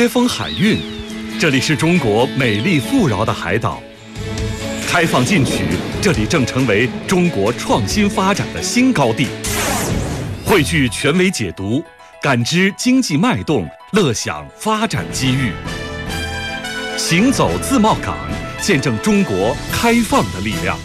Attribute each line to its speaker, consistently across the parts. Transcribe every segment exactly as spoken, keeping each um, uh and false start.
Speaker 1: 接风海运，这里是中国美丽富饶的海岛。开放进取，这里正成为中国创新发展的新高地。汇聚权威解读，感知经济脉动，乐享发展机遇。行走自贸港，见证中国开放的力量。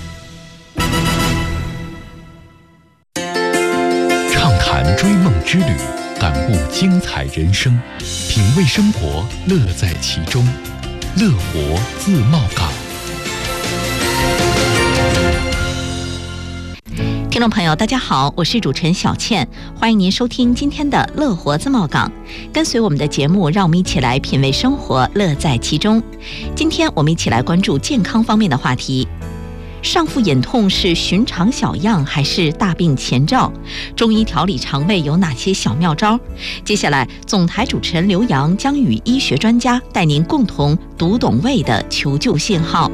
Speaker 2: 畅谈追梦之旅，感悟精彩人生，品味生活，乐在其中。乐活自贸港。
Speaker 3: 听众朋友，大家好，我是主持人小倩，欢迎您收听今天的乐活自贸港。跟随我们的节目，让我们一起来品味生活，乐在其中。今天我们一起来关注健康方面的话题。上腹隐痛是寻常小样还是大病前兆？中医调理肠胃有哪些小妙招？接下来，总台主持人刘洋将与医学专家带您共同读懂胃的求救信号。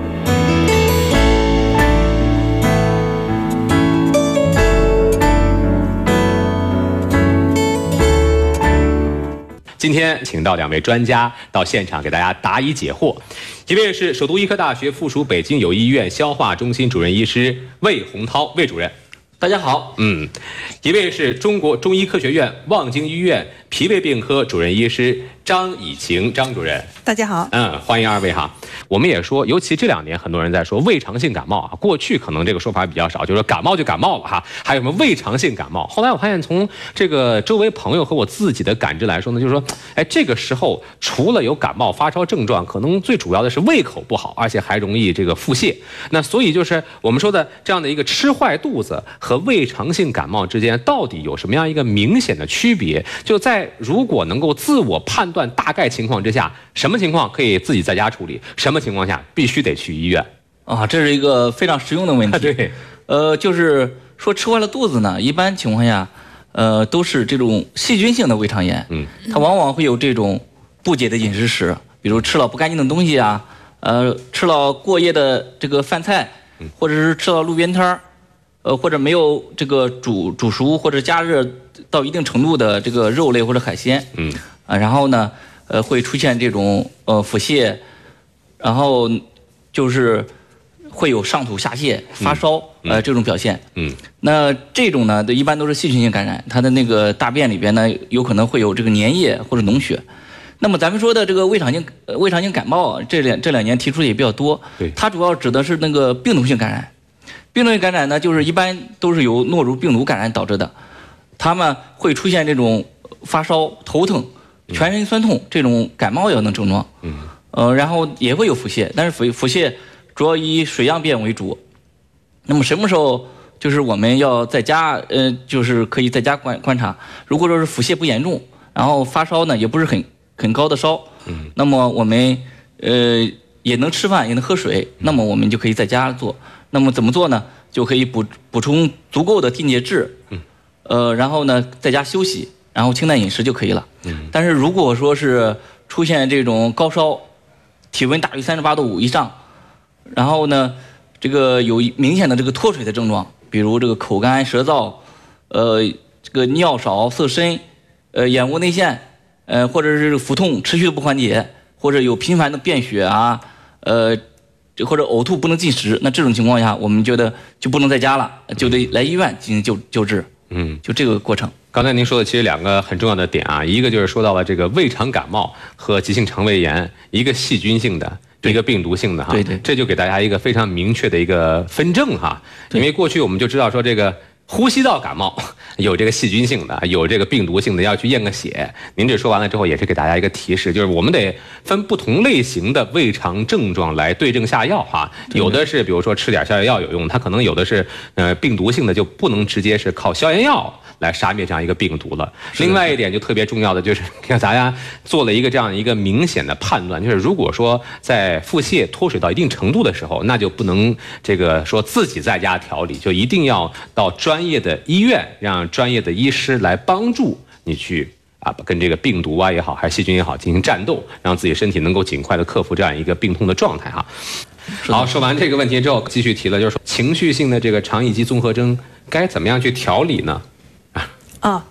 Speaker 4: 今天请到两位专家到现场给大家答疑解惑，一位是首都医科大学附属北京友谊医院消化中心主任医师魏洪涛魏主任，
Speaker 5: 大家好。
Speaker 4: 嗯，一位是中国中医科学院望京医院脾胃病科主任医师张以晴张主任，
Speaker 6: 大家好。
Speaker 4: 嗯，欢迎二位哈。我们也说，尤其这两年很多人在说胃肠性感冒啊，过去可能这个说法比较少，就是说感冒就感冒了哈，还有什么胃肠性感冒。后来我发现，从这个周围朋友和我自己的感知来说呢，就是说，哎，这个时候除了有感冒发烧症状，可能最主要的是胃口不好，而且还容易这个腹泻。那所以就是我们说的这样的一个吃坏肚子和胃肠性感冒之间到底有什么样一个明显的区别？就在如果能够自我判断大概情况之下，什么情况可以自己在家处理，什么情况下必须得去医院
Speaker 5: 啊？这是一个非常实用的问题。
Speaker 4: 对，
Speaker 5: 呃，就是说吃坏了肚子呢，一般情况下，呃，都是这种细菌性的胃肠炎。嗯，它往往会有这种不洁的饮食史，比如吃了不干净的东西啊，呃，吃了过夜的这个饭菜，或者是吃到路边摊儿，呃，或者没有这个煮煮熟或者加热到一定程度的这个肉类或者海鲜。嗯，啊，然后呢，呃，会出现这种呃腹泻。然后就是会有上吐下泻、发烧，嗯、呃这种表现。嗯，那这种呢，一般都是细菌性感染，它的那个大便里边呢，有可能会有这个粘液或者脓血。那么咱们说的这个胃肠性呃胃肠性感冒，这两这两年提出的也比较多。对，它主要指的是那个病毒性感染。病毒性感染呢，就是一般都是由诺如病毒感染导致的，它们会出现这种发烧、头疼、全身酸痛这种感冒一样的症状。嗯。呃，然后也会有腹泻，但是腹腹泻主要以水样便为主。那么什么时候就是我们要在家，呃，就是可以在家观观察。如果说是腹泻不严重，然后发烧呢也不是很很高的烧，嗯，那么我们呃也能吃饭也能喝水，那么我们就可以在家做。那么怎么做呢？就可以补补充足够的电解质，嗯，呃，然后呢在家休息，然后清淡饮食就可以了。嗯，但是如果说是出现这种高烧，体温大于三十八度五以上，然后呢，这个有明显的这个脱水的症状，比如这个口干舌燥，呃，这个尿少色深，呃，眼窝内陷，呃，或者是腹痛持续的不缓解，或者有频繁的便血啊，呃，或者呕吐不能进食，那这种情况下，我们觉得就不能在家了，就得来医院进行救救治。嗯，就这个过程。
Speaker 4: 刚才您说的其实两个很重要的点啊，一个就是说到了这个胃肠感冒和急性肠胃炎，一个细菌性的，一个病毒性的哈。对对，这就给大家一个非常明确的一个分证哈。因为过去我们就知道说这个呼吸道感冒有这个细菌性的，有这个病毒性的，要去验个血。您这说完了之后，也是给大家一个提示，就是我们得分不同类型的胃肠症状来对症下药哈。有的是比如说吃点消炎药有用，它可能有的是呃病毒性的，就不能直接是靠消炎药来杀灭这样一个病毒了。另外一点就特别重要的就是，让大家做了一个这样一个明显的判断，就是如果说在腹泻脱水到一定程度的时候，那就不能这个说自己在家调理，就一定要到专业的医院，让专业的医师来帮助你去啊，跟这个病毒啊也好，还是细菌也好进行战斗，让自己身体能够尽快的克服这样一个病痛的状态哈。好，说完这个问题之后，继续提了，就是说情绪性的这个肠易激综合征该怎么样去调理呢？
Speaker 6: 啊，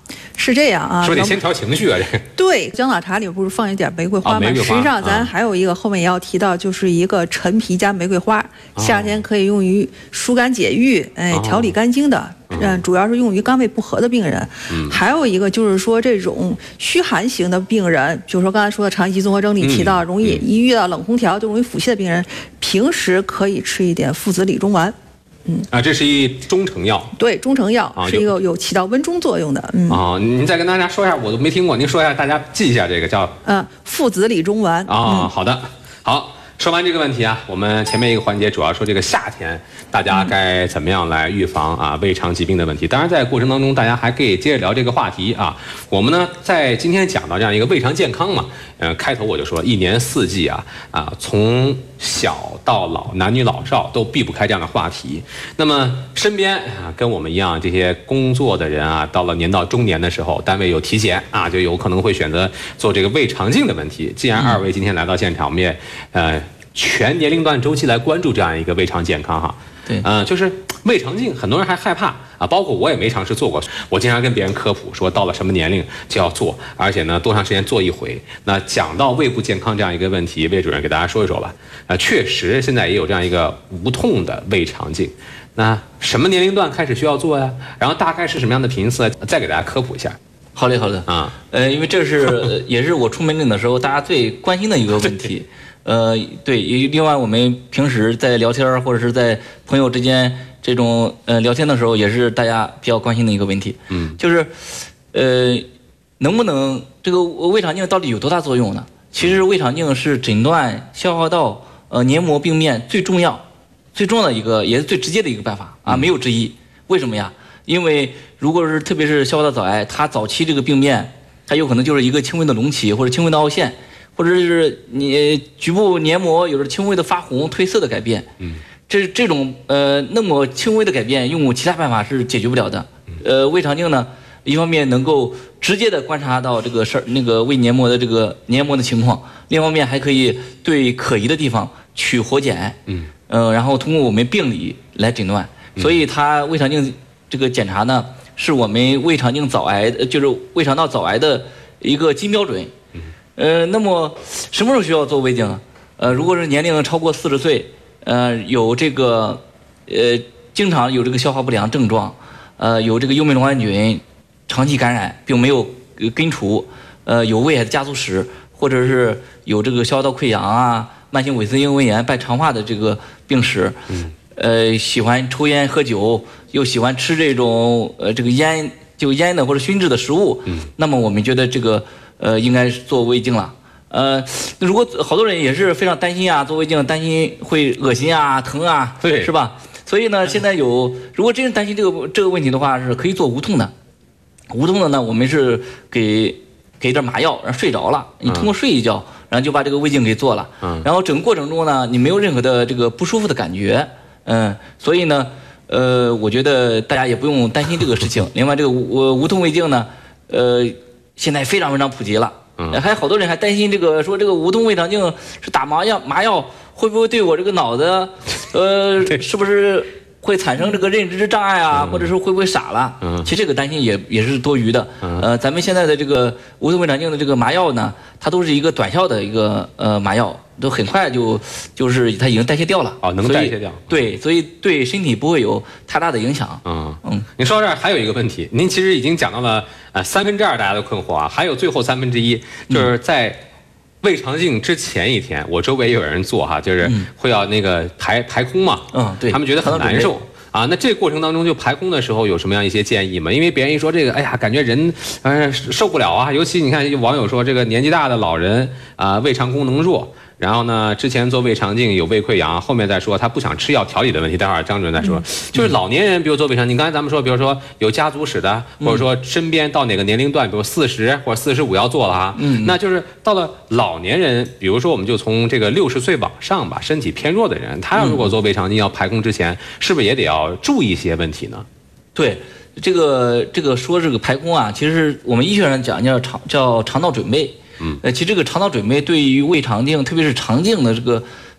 Speaker 6: 是这样啊，
Speaker 4: 是不是得先调情绪啊？这个
Speaker 6: 对，姜老茶里不是放一点玫瑰花吗？
Speaker 4: 哦、
Speaker 6: 实际上咱还有一个、啊、后面也要提到，就是一个陈皮加玫瑰花，哦、夏天可以用于疏肝解郁，哎，调理肝经的。哦嗯，主要是用于肝胃不和的病人。嗯，还有一个就是说这种虚寒型的病人，比如说刚才说的肠易激综合征里提到，容易一遇到冷空调就容易腹泻的病人，平时可以吃一点附子理中丸。嗯
Speaker 4: 啊，这是一中成药。
Speaker 6: 对，中成药、啊、是一个有起到温中作用的。嗯
Speaker 4: 啊，您再跟大家说一下，我都没听过，您说一下，大家记一下这个叫
Speaker 6: 嗯附子理中丸。
Speaker 4: 啊、嗯，好的，好。说完这个问题啊，我们前面一个环节主要说这个夏天大家该怎么样来预防啊胃肠疾病的问题。当然，在过程当中大家还可以接着聊这个话题啊。我们呢在今天讲到这样一个胃肠健康嘛，呃，开头我就说一年四季啊啊从小到老，男女老少都避不开这样的话题。那么身边啊跟我们一样这些工作的人啊，到了年到中年的时候，单位有体检啊，就有可能会选择做这个胃肠镜的问题。既然二位今天来到现场，我们也呃。全年龄段周期来关注这样一个胃肠健康哈，
Speaker 5: 对，
Speaker 4: 嗯、呃，就是胃肠镜，很多人还害怕啊，包括我也没尝试做过。我经常跟别人科普说，到了什么年龄就要做，而且呢，多长时间做一回。那讲到胃部健康这样一个问题，魏主任给大家说一说吧。啊、呃，确实现在也有这样一个无痛的胃肠镜，那什么年龄段开始需要做呀？然后大概是什么样的频次？再给大家科普一下。
Speaker 5: 好嘞，好的啊，呃，因为这是也是我出门诊的时候大家最关心的一个问题。呃，对，另外我们平时在聊天或者是在朋友之间这种呃聊天的时候，也是大家比较关心的一个问题。
Speaker 4: 嗯，
Speaker 5: 就是呃，能不能这个胃肠镜到底有多大作用呢？其实胃肠镜是诊断消化道呃黏膜病变最重要、最重要的一个，也是最直接的一个办法啊，没有之一。为什么呀？因为如果是特别是消化道早癌，它早期这个病变，它有可能就是一个轻微的隆起或者轻微的凹陷。或者是你局部黏膜有着轻微的发红、褪色的改变，
Speaker 4: 嗯，
Speaker 5: 这这种呃那么轻微的改变，用其他办法是解决不了的。呃，胃肠镜呢，一方面能够直接的观察到这个事儿那个胃黏膜的这个黏膜的情况，另一方面还可以对可疑的地方取活检，
Speaker 4: 嗯，
Speaker 5: 呃，然后通过我们病理来诊断。所以它胃肠镜这个检查呢，是我们胃肠镜早癌，就是胃肠道早癌的一个金标准。呃，那么什么时候需要做胃镜？呃，如果是年龄超过四十岁，呃，有这个呃经常有这个消化不良症状，呃，有这个幽门螺杆菌长期感染并没有根除，呃，有胃癌的家族史，或者是有这个消化道溃疡啊、慢性伪丝硬纹炎、半肠化的这个病史，
Speaker 4: 嗯，
Speaker 5: 呃，喜欢抽烟喝酒，又喜欢吃这种呃这个烟就烟的或者熏制的食物，
Speaker 4: 嗯，
Speaker 5: 那么我们觉得这个。呃，应该做胃镜了。呃，如果好多人也是非常担心啊，做胃镜担心会恶心啊、疼啊，
Speaker 4: 对，
Speaker 5: 是吧？所以呢，现在有，如果真是担心这个这个问题的话，是可以做无痛的。无痛的呢，我们是给给点麻药，然后睡着了，你通过睡一觉，然后就把这个胃镜给做了。
Speaker 4: 嗯。
Speaker 5: 然后整个过程中呢，你没有任何的这个不舒服的感觉。嗯，所以呢，呃，我觉得大家也不用担心这个事情。另外，这个无无痛胃镜呢，呃。现在非常非常普及了，
Speaker 4: 嗯，
Speaker 5: 还有好多人还担心这个，说这个无痛胃肠镜是打麻药，麻药会不会对我这个脑子，呃，是不是会产生这个认知障碍啊，
Speaker 4: 嗯、
Speaker 5: 或者是会不会傻了？
Speaker 4: 嗯，
Speaker 5: 其实这个担心也也是多余的。
Speaker 4: 嗯，
Speaker 5: 呃，咱们现在的这个无痛胃肠镜的这个麻药呢，它都是一个短效的一个呃麻药，都很快就就是它已经代谢掉了。
Speaker 4: 哦，能代谢掉。
Speaker 5: 对，所以对身体不会有太大的影响。
Speaker 4: 嗯嗯，您说到这儿还有一个问题，您其实已经讲到了。呃，三分之二大家都困惑啊，还有最后三分之一，就是在胃肠镜之前一天，我周围也有人做哈，就是会要那个排排空嘛，
Speaker 5: 嗯，对，
Speaker 4: 他们觉得很难受啊。那这个过程当中就排空的时候有什么样一些建议吗？因为别人一说这个，哎呀，感觉人呃受不了啊，尤其你看有网友说这个年纪大的老人啊、呃，胃肠功能弱。然后呢，之前做胃肠镜有胃溃疡，后面再说他不想吃药调理的问题，待会儿张主任再说。嗯、就是老年人，比如做胃肠镜，刚才咱们说，比如说有家族史的，或者说身边到哪个年龄段，比如四十或者四十五要做了哈，
Speaker 5: 嗯，
Speaker 4: 那就是到了老年人，比如说我们就从这个六十岁往上吧，身体偏弱的人，他要如果做胃肠镜要排空之前，是不是也得要注意一些问题呢？
Speaker 5: 对。这个这个说这个排空啊，其实我们医学上讲叫肠叫肠道准备。
Speaker 4: 嗯，
Speaker 5: 呃，其实这个肠道准备对于胃肠镜，特别是肠镜的这个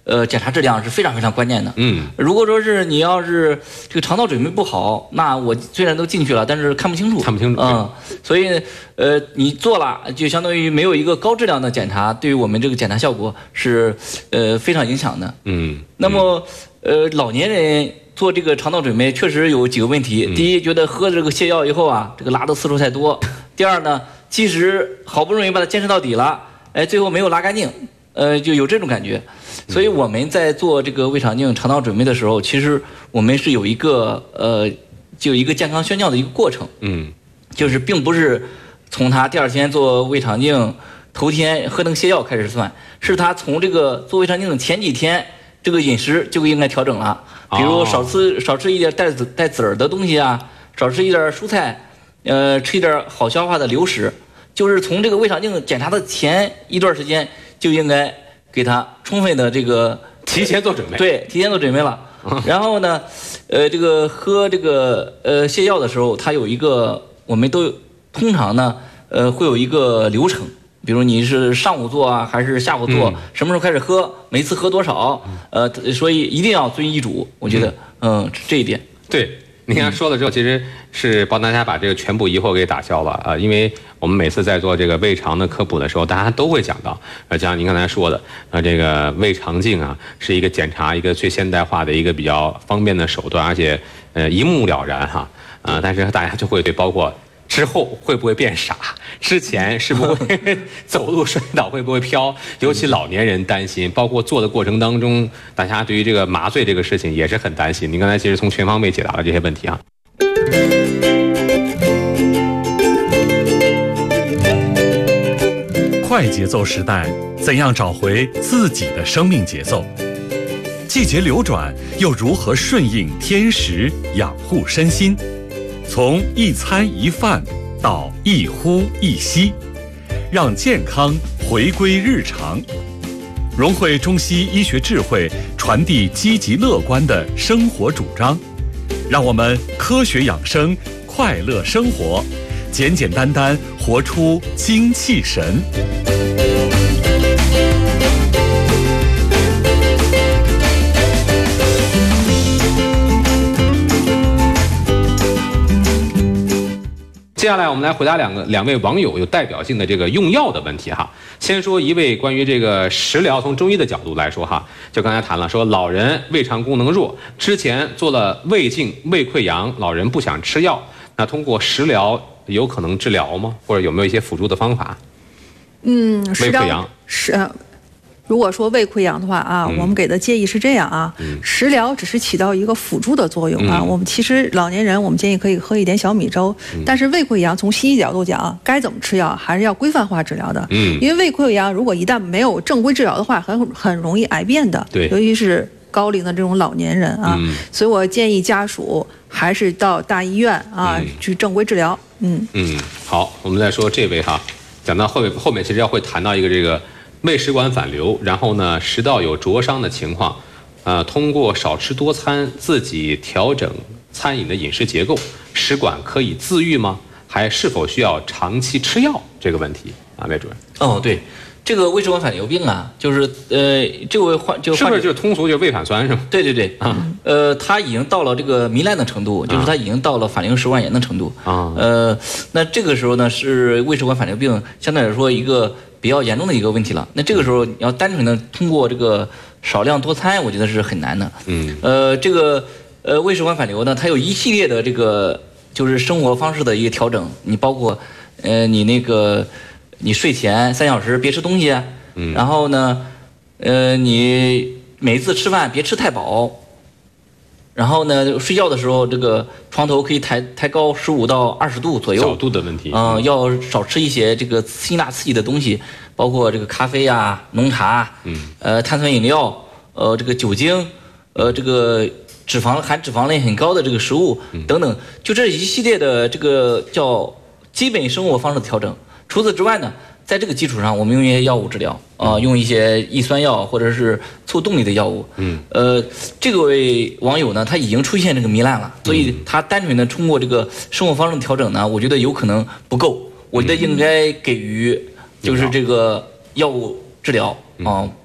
Speaker 5: 呃，检查质量是非常非常关键的。
Speaker 4: 嗯，
Speaker 5: 如果说是你要是这个肠道准备不好，那我虽然都进去了，但是看不清楚，
Speaker 4: 看不清楚。
Speaker 5: 嗯，所以呃，你做了就相当于没有一个高质量的检查，对于我们这个检查效果是呃非常影响的。
Speaker 4: 嗯，
Speaker 5: 那么呃，老年人做这个肠道准备确实有几个问题。
Speaker 4: 嗯、
Speaker 5: 第一，觉得喝这个泻药以后啊，这个拉的次数太多；第二呢，即使好不容易把它坚持到底了，哎，最后没有拉干净。呃，就有这种感觉，所以我们在做这个胃肠镜肠道准备的时候，其实我们是有一个呃，就一个健康宣教的一个过程。
Speaker 4: 嗯，
Speaker 5: 就是并不是从他第二天做胃肠镜头天喝那个泻药开始算，是他从这个做胃肠镜的前几天，这个饮食就应该调整了，比如少吃少吃一点带籽带籽儿的东西啊，少吃一点蔬菜，呃，吃一点好消化的流食，就是从这个胃肠镜检查的前一段时间。就应该给他充分的这个
Speaker 4: 提前做准备，
Speaker 5: 对，提前做准备了。然后呢，呃，这个喝这个呃泻药的时候，它有一个我们都通常呢，呃，会有一个流程，比如你是上午做啊，还是下午做，嗯、什么时候开始喝，每次喝多少，呃，所以一定要遵医嘱。我觉得，嗯、呃，这一点。
Speaker 4: 对，您刚才说了之后，其实是帮大家把这个全部疑惑给打消了啊、呃，因为。我们每次在做这个胃肠的科普的时候，大家都会讲到，呃，像您刚才说的，呃，这个胃肠镜啊，是一个检查一个最现代化的一个比较方便的手段，而且呃一目了然哈，啊、呃，但是大家就会对包括之后会不会变傻，之前是不会走路摔倒，会不会飘，尤其老年人担心，包括做的过程当中，大家对于这个麻醉这个事情也是很担心。您刚才其实从全方位解答了这些问题啊。
Speaker 1: 快节奏时代，怎样找回自己的生命节奏？季节流转，又如何顺应天时，养护身心？从一餐一饭到一呼一吸，让健康回归日常。融汇中西医学智慧，传递积极乐观的生活主张，让我们科学养生，快乐生活，简简单单活出精气神。
Speaker 4: 接下来我们来回答两个两位网友有代表性的这个用药的问题哈。先说一位关于这个食疗，从中医的角度来说哈，就刚才谈了，说老人胃肠功能弱，之前做了胃镜、胃溃疡，老人不想吃药，那通过食疗有可能治疗吗？或者有没有一些辅助的方法？
Speaker 6: 嗯，
Speaker 4: 胃溃疡
Speaker 6: 是。如果说胃溃疡的话啊，嗯、我们给的建议是这样啊，嗯、食疗只是起到一个辅助的作用啊。嗯、我们其实老年人，我们建议可以喝一点小米粥，嗯、但是胃溃疡从西医角度讲，该怎么吃药还是要规范化治疗的。嗯，因为胃溃疡如果一旦没有正规治疗的话，很很容易癌变的。
Speaker 4: 对，
Speaker 6: 尤其是高龄的这种老年人啊，嗯、所以我建议家属还是到大医院啊、嗯、去正规治疗。嗯
Speaker 4: 嗯，好，我们再说这位哈，讲到后面后面其实要会谈到一个这个。胃食管反流，然后呢，食道有灼伤的情况，呃，通过少吃多餐，自己调整餐饮的饮食结构，食管可以自愈吗？还是否需要长期吃药？这个问题啊，魏主任。
Speaker 5: 哦，对，这个胃食管反流病啊，就是呃，这位患这个
Speaker 4: 是不是就是通俗就是胃反酸是吗？
Speaker 5: 对对对，啊、嗯，呃，他已经到了这个糜烂的程度，就是他已经到了反流食管炎的程度啊。呃，那这个时候呢，是胃食管反流病相对来说一个。比较严重的一个问题了。那这个时候你要单纯的通过这个少量多餐，我觉得是很难的。嗯，呃，这个呃胃食管反流呢，它有一系列的这个就是生活方式的一个调整。你包括呃你那个你睡前三小时别吃东西，嗯，然后呢，呃你每次吃饭别吃太饱。然后呢，睡觉的时候，这个床头可以抬抬高十五到二十度左右。
Speaker 4: 角度的问题。
Speaker 5: 嗯、呃，要少吃一些这个辛辣刺激的东西，包括这个咖啡啊、浓茶，嗯，呃，碳酸饮料，呃，这个酒精，呃，这个脂肪含脂肪类很高的这个食物等等，就这一系列的这个叫基本生活方式的调整。除此之外呢，在这个基础上，我们用一些药物治疗啊、呃，用一些抑酸药或者是促动力的药物。嗯，呃，这个位网友呢，他已经出现这个糜烂了，所以他单纯的通过这个生活方式的调整呢，我觉得有可能不够，我觉得应该给予就是这个药物治疗啊、呃，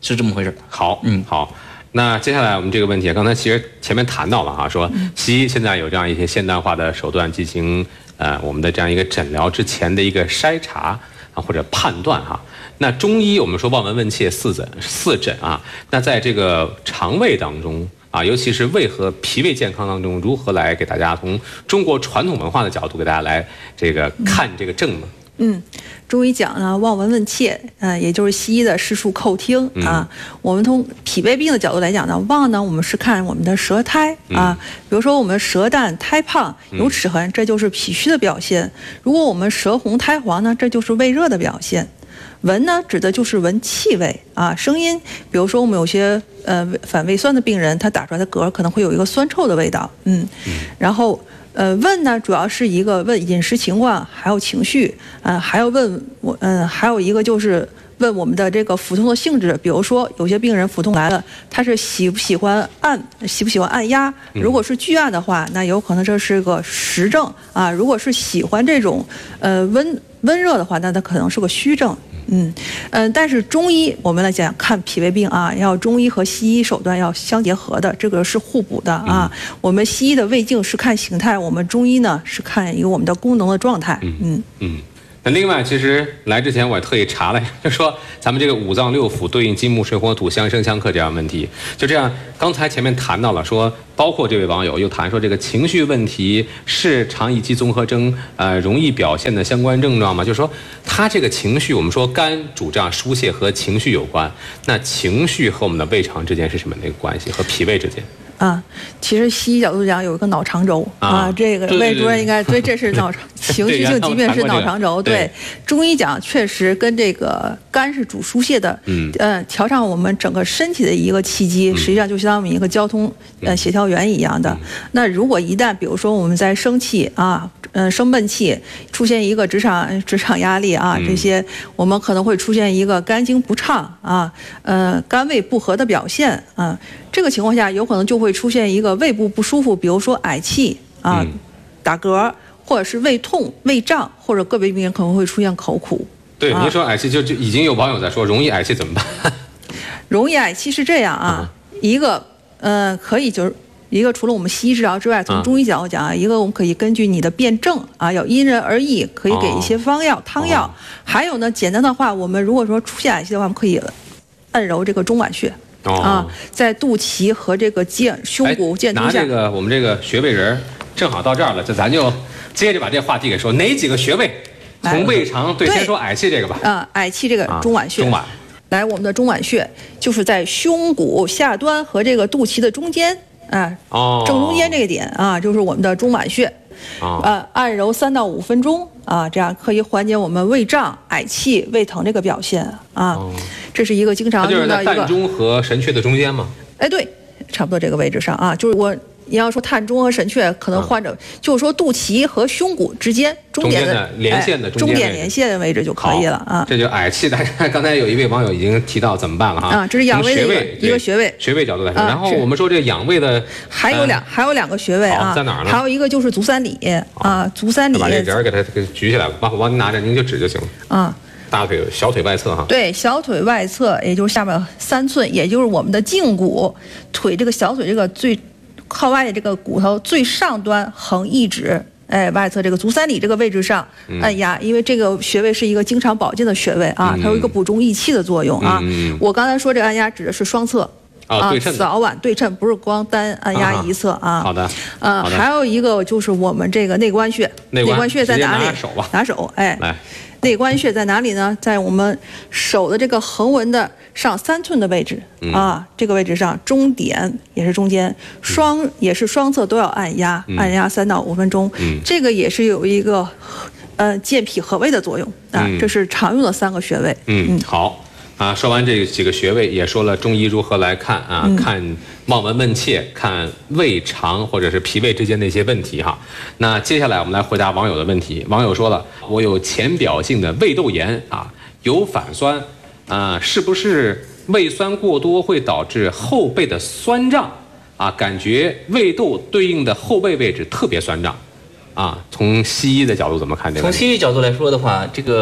Speaker 5: 是这么回事。
Speaker 4: 好，嗯，好。那接下来我们这个问题，刚才其实前面谈到了哈，说西医现在有这样一些现代化的手段进行呃我们的这样一个诊疗之前的一个筛查啊或者判断哈。那中医我们说望闻问切四诊四诊啊，那在这个肠胃当中啊，尤其是胃和脾胃健康当中，如何来给大家从中国传统文化的角度给大家来这个看这个症呢？
Speaker 6: 嗯，中医讲呢，望闻问切，呃，也就是西医的视述叩听啊。嗯、我们从脾胃病的角度来讲呢，望呢，我们是看我们的舌苔啊，嗯、比如说我们舌淡苔胖有齿痕，嗯、这就是脾虚的表现；如果我们舌红苔黄呢，这就是胃热的表现。闻呢，指的就是闻气味啊，声音，比如说我们有些呃反胃酸的病人，他打出来的嗝可能会有一个酸臭的味道，嗯，嗯然后。呃，问呢，主要是一个问饮食情况，还有情绪，呃，还要问我，嗯、呃，还有一个就是问我们的这个腹痛的性质。比如说，有些病人腹痛来了，他是喜不喜欢按，喜不喜欢按压？如果是拒按的话，那有可能这是个实症啊；如果是喜欢这种呃温温热的话，那它可能是个虚症。嗯嗯、呃，但是中医我们来讲看脾胃病啊，要中医和西医手段要相结合的，这个是互补的啊。嗯、我们西医的胃镜是看形态，我们中医呢是看一个我们的功能的状态。嗯嗯。
Speaker 4: 嗯那另外，其实来之前我也特意查了，就说咱们这个五脏六腑对应金木水火土相生相克这样问题，就这样。刚才前面谈到了说，包括这位网友又谈说这个情绪问题是肠易激综合征呃容易表现的相关症状嘛？就是说他这个情绪，我们说肝主张疏泄和情绪有关，那情绪和我们的胃肠之间是什么那个关系？和脾胃之间？
Speaker 6: 啊，其实西医角度讲有一个脑肠轴 啊, 啊，这个魏主任应该对，这是脑情绪性疾病是脑肠轴。对，中医讲确实跟这个肝是主疏泄的，嗯，呃，调畅我们整个身体的一个气机，实际上就相当于一个交通呃协调员一样的。那如果一旦比如说我们在生气啊，嗯、呃，生闷气，出现一个职场职场压力啊，这些我们可能会出现一个肝经不畅啊，呃，肝胃不和的表现啊。这个情况下，有可能就会出现一个胃部不舒服，比如说嗳气啊、嗯、打嗝，或者是胃痛、胃胀，或者个别病人可能会出现口苦。
Speaker 4: 对，您说嗳气就就已经有网友在说，容易嗳气怎么办？
Speaker 6: 容易嗳气是这样啊，嗯、一个呃可以就是一个除了我们西医治疗之外，从中医角度讲啊，嗯、一个我们可以根据你的辩证啊，要因人而异，可以给一些方药、哦、汤药。哦、还有呢，简单的话，我们如果说出现嗳气的话，我们可以按揉这个中脘穴。哦、啊，在肚脐和这个肩胸骨剑突下。
Speaker 4: 拿这个我们这个穴位人正好到这儿了，就咱就接着把这话题给说，哪几个穴位？从胃肠对，先说嗳气这个吧。
Speaker 6: 啊，嗳气这个中脘穴。
Speaker 4: 中脘。
Speaker 6: 来，我们的中脘穴就是在胸骨下端和这个肚脐的中间啊，哦，正中间这个点啊，就是我们的中脘穴。哦、呃，按揉三到五分钟啊，这样可以缓解我们胃胀、嗳气、胃疼这个表现啊。哦、这是一个经常用到一个。
Speaker 4: 就是在膻中和神阙的中间吗？
Speaker 6: 哎，对，差不多这个位置上啊，就是我。你要说膻中和神阙，可能患者、嗯、就是说肚脐和胸骨之间中点的
Speaker 4: 连线的
Speaker 6: 中点连线的位置就可以了啊。
Speaker 4: 这就嗳气，大家刚才有一位网友已经提到怎么办了哈。
Speaker 6: 啊，这是养胃的一个一个穴位，
Speaker 4: 穴位角度来说。啊、然后我们说这个养胃的
Speaker 6: 还有两、呃、还有两个穴位啊，
Speaker 4: 在哪儿呢？
Speaker 6: 还有一个就是足三里啊，足三里。
Speaker 4: 把这人儿给他给举起来，把我帮您拿着，您就指就行了。啊。大腿、小腿外侧哈，
Speaker 6: 对，小腿外侧，也就是下面三寸，也就是我们的胫骨，腿这个小腿这个最靠外的这个骨头最上端横一指，哎，外侧这个足三里这个位置上按压，嗯、因为这个穴位是一个经常保健的穴位啊，它有一个补中益气的作用啊。嗯、我刚才说这个按压指的是双侧。
Speaker 4: 啊，
Speaker 6: 早晚对称，不是光单按压一侧啊。
Speaker 4: 好的，
Speaker 6: 呃，还有一个就是我们这个内关穴，内关穴在哪里？
Speaker 4: 拿手吧，
Speaker 6: 拿手，哎，来，内关穴在哪里呢？在我们手的这个横纹的上三寸的位置、嗯、啊，这个位置上中点也是中间，双、嗯、也是双侧都要按压，嗯、按压三到五分钟。嗯，这个也是有一个呃健脾和胃的作用啊，嗯、这是常用的三个穴位。
Speaker 4: 嗯，嗯好。啊，说完这几个穴位，也说了中医如何来看啊，嗯、看望闻问切，看胃肠或者是脾胃之间的一些问题哈。那接下来我们来回答网友的问题。网友说了，我有浅表性的胃窦炎啊，有反酸啊，是不是胃酸过多会导致后背的酸胀啊？感觉胃窦对应的后背位置特别酸胀啊。从西医的角度怎么看这个？
Speaker 5: 从西医角度来说的话，这个。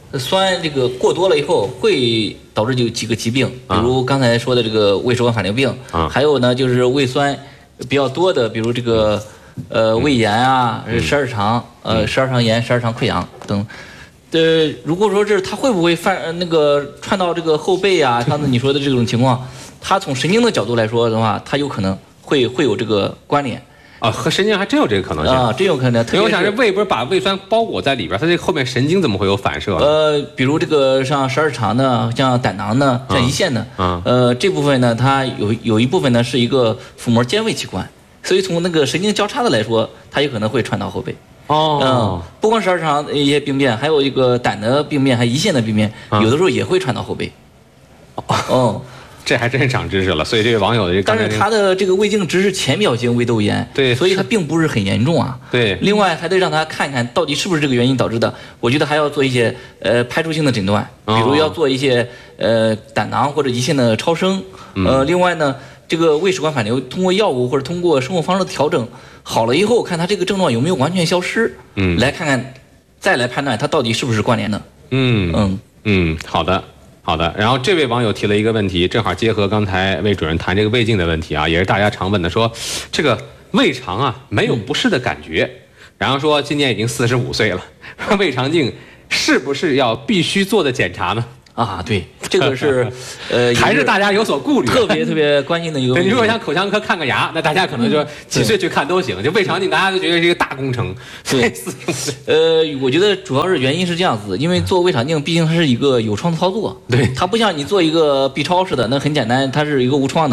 Speaker 5: 酸这个过多了以后会导致有几个疾病，比如刚才说的这个胃食管反流病，啊、还有呢就是胃酸比较多的，比如这个呃胃炎啊、嗯、十二肠呃十二肠炎、十二肠溃疡等。呃，如果说是它会不会犯那个串到这个后背啊？上次你说的这种情况，它从神经的角度来说的话，它有可能会会有这个关联。
Speaker 4: 啊，和神经还真有这个可能性
Speaker 5: 啊，真有可能。
Speaker 4: 因为我想，这胃不是把胃酸包裹在里边，它这后面神经怎么会有反射？
Speaker 5: 呃，比如这个像十二肠的，像胆囊的，像胰腺的，啊，呃，这部分呢，它有有一部分呢是一个腹膜间位器官，所以从那个神经交叉的来说，它有可能会传到后背。
Speaker 4: 哦，
Speaker 5: 嗯，不光十二肠一些病变，还有一个胆的病变，还有胰腺的病变，啊、有的时候也会传到后背。哦。
Speaker 4: 这还真是长知识了，所以这位网友的这个，
Speaker 5: 但是他的这个胃镜只是浅表性胃窦炎，
Speaker 4: 对，
Speaker 5: 所以它并不是很严重啊。
Speaker 4: 对，
Speaker 5: 另外还得让他看看到底是不是这个原因导致的。我觉得还要做一些呃排除性的诊断，比如要做一些呃胆囊或者胰腺的超声。呃，另外呢，这个胃食管反流通过药物或者通过生活方式的调整好了以后，看他这个症状有没有完全消失，嗯，来看看，再来判断他到底是不是关联的。
Speaker 4: 嗯嗯嗯，好的。好的，然后这位网友提了一个问题，正好结合刚才魏主任谈这个胃镜的问题啊，也是大家常问的，说这个胃肠啊没有不适的感觉，嗯、然后说今年已经四十五岁了，胃肠镜是不是要必须做的检查呢？
Speaker 5: 啊，对，这个是，呃，
Speaker 4: 还是大家有所顾虑，
Speaker 5: 特别特别关心的一个问题。
Speaker 4: 你如果像口腔科看个牙，那大家可能就几岁去看都行，就胃肠镜大家都觉得是一个大工程。
Speaker 5: 对，呃，我觉得主要是原因是这样子，因为做胃肠镜毕竟它是一个有创的操作，
Speaker 4: 对，
Speaker 5: 它不像你做一个 B 超似的，那很简单，它是一个无创的。